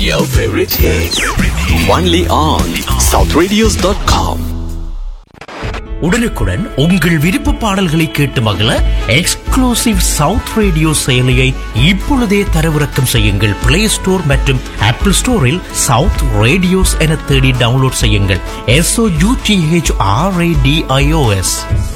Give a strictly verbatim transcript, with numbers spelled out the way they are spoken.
Your favorite hits. Only on south radios dot com. உடனுக்குடன் உங்கள் விருப்ப பாடல்களை கேட்டு மகிழ எக்ஸ்க்ளூசிவ் சவுத் ரேடியோ செயலியை இப்பொழுதே தரவிறக்கம் செய்யுங்கள். பிளே ஸ்டோர் மற்றும் ஆப்பிள் ஸ்டோரில் சவுத் ரேடியோஸ் என தேடி டவுன்லோட் செய்யுங்கள். S O you D H R A D I O S.